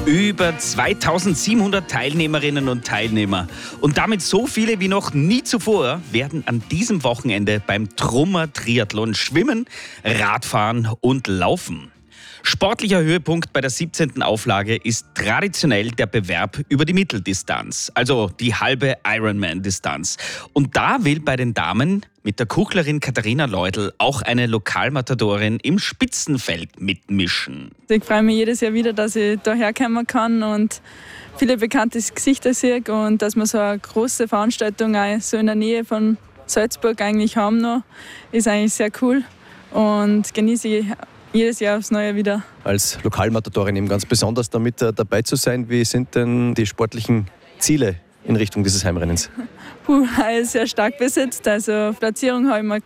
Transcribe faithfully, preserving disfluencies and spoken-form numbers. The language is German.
Über zweitausendsiebenhundert Teilnehmerinnen und Teilnehmer und damit so viele wie noch nie zuvor werden an diesem Wochenende beim Trummer Triathlon schwimmen, Radfahren und laufen. Sportlicher Höhepunkt bei der siebzehnten Auflage ist traditionell der Bewerb über die Mitteldistanz, also die halbe Ironman-Distanz. Und da will bei den Damen mit der Kuchlerin Katharina Leudl auch eine Lokalmatadorin im Spitzenfeld mitmischen. Ich freue mich jedes Jahr wieder, dass ich da herkommen kann und viele bekannte Gesichter sehe und dass wir so eine große Veranstaltung auch so in der Nähe von Salzburg eigentlich haben noch, ist eigentlich sehr cool und genieße ich jedes Jahr aufs Neue wieder. Als Lokalmatadorin eben ganz besonders damit äh, dabei zu sein. Wie sind denn die sportlichen Ziele in Richtung dieses Heimrennens? Puh, er ist sehr stark besetzt. Also Platzierung habe ich mir